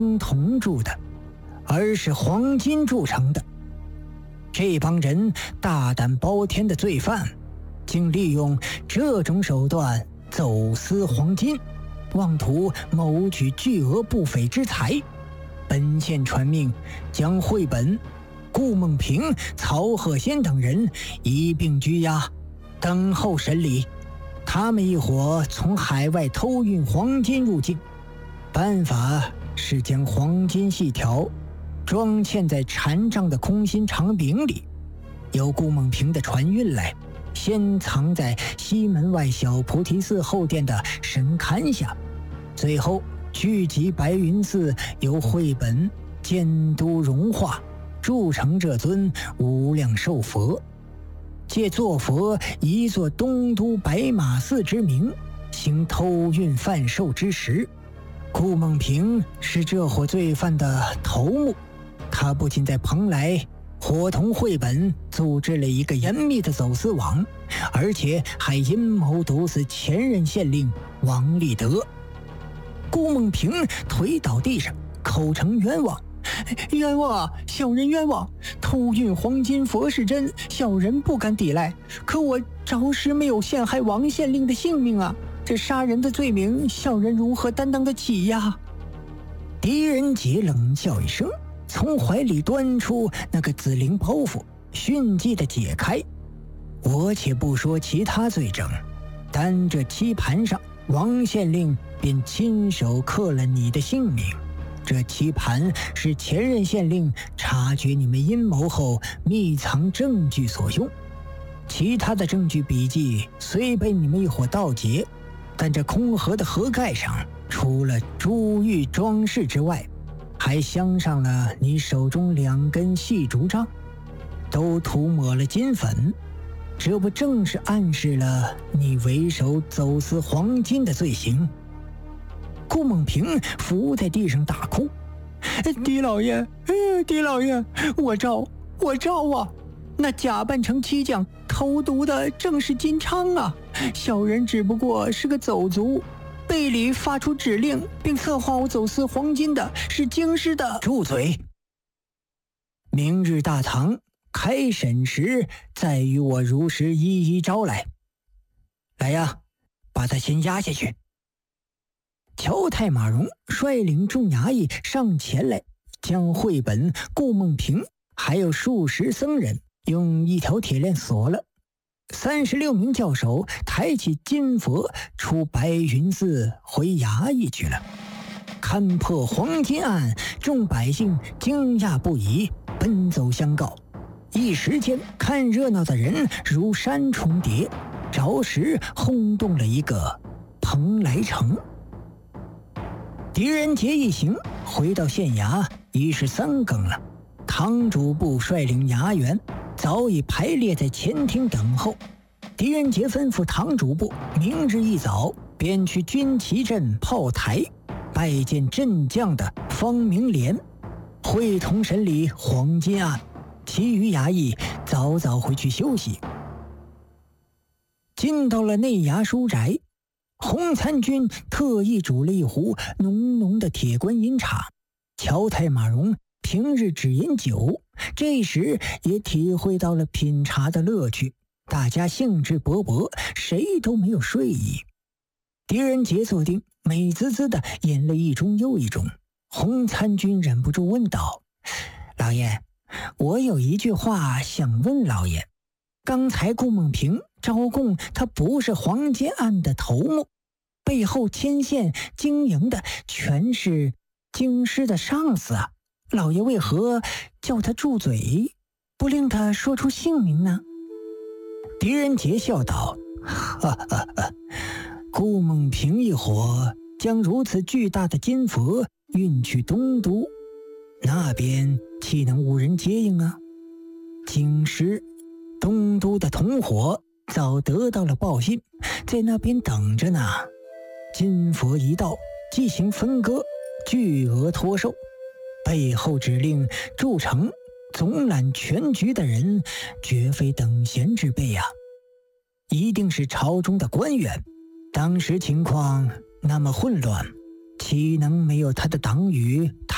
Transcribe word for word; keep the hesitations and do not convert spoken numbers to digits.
铜铸的，而是黄金铸成的。这帮人大胆包天的罪犯，竟利用这种手段走私黄金，妄图谋取巨额不菲之财。本县传命，将绘本、顾梦平、曹鹤仙等人一并拘押，等候审理。他们一伙从海外偷运黄金入境，办法是将黄金细条装嵌在缠帐的空心长柄里，由顾梦平的船运来，先藏在西门外小菩提寺后殿的神龛下，最后聚集白云寺，由绘本监督融化，铸成这尊无量寿佛，借作佛一座东都白马寺之名，行偷运贩售之实。顾梦平是这伙罪犯的头目，他不仅在蓬莱伙同绘本组织了一个严密的走私网，而且还阴谋毒死前任县令王立德。顾梦平腿倒地上，口称冤枉：“冤枉啊，小人冤枉！偷运黄金佛是真，小人不敢抵赖。可我着实没有陷害王县令的性命啊！这杀人的罪名，小人如何担当得起呀？”狄仁杰冷笑一声，从怀里端出那个紫绫包袱，迅即地解开。我且不说其他罪证，单这棋盘上，王县令便亲手刻了你的姓名。这棋盘是前任县令察觉你们阴谋后密藏证据所用，其他的证据笔记虽被你们一伙盗劫，但这空盒的盒盖上除了珠玉装饰之外，还镶上了你手中两根细竹杖，都涂抹了金粉，这不正是暗示了你为首走私黄金的罪行？顾梦平伏在地上大哭：“狄老爷，狄老爷，我招，我招啊！那假扮成漆匠投毒的正是金昌啊！小人只不过是个走卒，背里发出指令并策划我走私黄金的是京师的……”住嘴！明日大堂开审时，再与我如实一一招来。来呀，把他先押下去。乔太马荣率领众衙役上前来，将绘本、顾梦平还有数十僧人用一条铁链锁了。三十六名教首抬起金佛出白云寺回衙役去了。看破黄金案，众百姓惊讶不已，奔走相告。一时间，看热闹的人如山重叠，着实轰动了一个蓬莱城。狄仁杰一行回到县衙，已是三更了。堂主部率领衙员早已排列在前厅等候。狄仁杰吩咐堂主部，明日一早便去军旗镇炮台拜见镇将的方明廉，会同审理黄金案。其余衙役早早回去休息。进到了内衙书宅，洪参军特意煮了一壶浓浓的铁观音茶。乔太马荣平日只饮酒，这时也体会到了品茶的乐趣，大家兴致勃勃，谁都没有睡意。狄仁杰坐定，美滋滋的饮了一盅又一盅。洪参军忍不住问道：“老爷，我有一句话想问老爷。刚才顾梦平招供他不是黄金案的头目，背后牵线经营的全是京师的上司啊，老爷为何叫他住嘴，不令他说出姓名呢？”狄仁杰笑道：“哈哈哈，顾梦平一伙将如此巨大的金佛运去东都，那边岂能无人接应啊？京师、东都的同伙早得到了报信，在那边等着呢。金佛一到，即行分割，巨额托售。背后指令筑城、总揽全局的人，绝非等闲之辈啊，一定是朝中的官员。当时情况那么混乱，岂能没有他的党羽？他